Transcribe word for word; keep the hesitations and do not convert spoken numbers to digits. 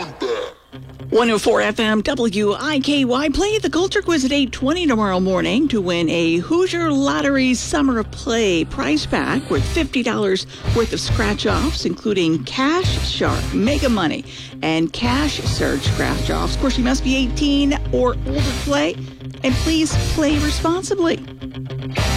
one oh four F M W I K Y. Play the Culture Quiz at eight twenty tomorrow morning to win a Hoosier Lottery Summer of Play prize pack worth fifty dollars worth of scratch-offs, including Cash Shark, Mega Money, and Cash Surge scratch-offs. Of course, you must be eighteen or older to play, and please play responsibly.